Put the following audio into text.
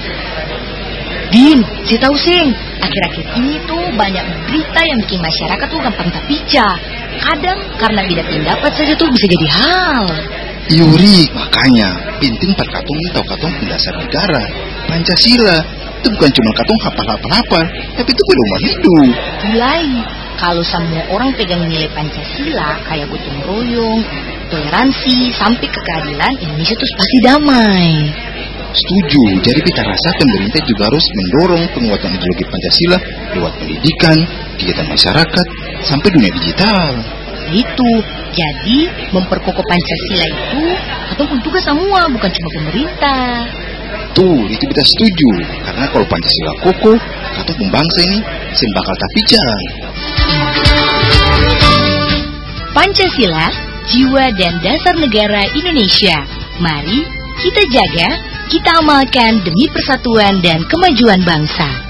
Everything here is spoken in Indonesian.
Din, saya tahu Sing, akhir-akhir ini tuh banyak berita yang bikin masyarakat tuh gampang tapicah. Kadang karena beda pendapat saja tuh bisa jadi hal. Yuri, makanya penting katong ini tahu katong dasar negara Pancasila. Itu bukan cuma katong hafal-hafal, tapi itu pedoman hidup. Mulai, kalau semua orang pegang nilai Pancasila kayak gotong royong, toleransi, sampai ke keadilan, Indonesia tuh pasti damai. Setuju, jadi kita rasa pemerintah juga harus mendorong penguatan ideologi Pancasila lewat pendidikan, kegiatan masyarakat, sampai dunia digital. Itu, jadi memperkokoh Pancasila itu atau tugas semua, bukan cuma pemerintah. Tuh, itu kita setuju, karena kalau Pancasila kokoh, atau pembangsa ini bakal tapicah. Pancasila, jiwa dan dasar negara Indonesia. Mari kita jaga, kita amalkan demi persatuan dan kemajuan bangsa.